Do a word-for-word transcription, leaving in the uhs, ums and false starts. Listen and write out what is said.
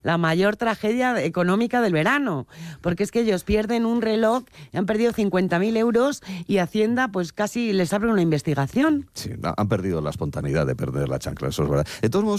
la mayor tragedia económica del verano, porque es que ellos pierden un reloj, han perdido cincuenta mil euros y Hacienda pues casi les abre una investigación. Sí, han perdido la espontaneidad de perder la chancla, eso es verdad. De todos modos,